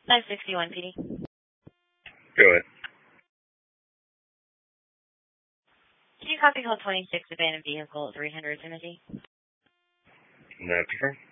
561 PD. Go ahead. Can you copy call 26, abandoned vehicle 300 Timothy? No, confirm.